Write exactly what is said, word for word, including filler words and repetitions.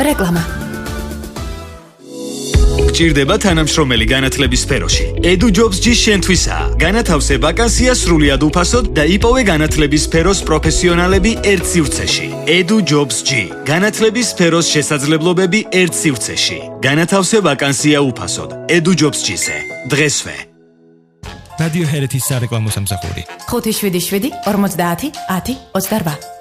რეკლამა. გჭირდება თანამშრომელი განათლების სფეროში. Edu Jobs G შენთვისაა. განათავსე ვაკანსია სრულიად უფასოდ და იპოვე განათლების სფეროს პროფესიონალები ერთ სივრცეში. Edu Jobs G. განათლების სფეროს შესაძლებლობები ერთ სივრცეში. განათავსე ვაკანსია უფასოდ. Edu Jobs G-ზე. დღესვე. რადიო ჰერეთის სარეკლამო სამსახური. ხუთი შვიდი შვიდი ორმოცდაათი ათი ოცდარბა.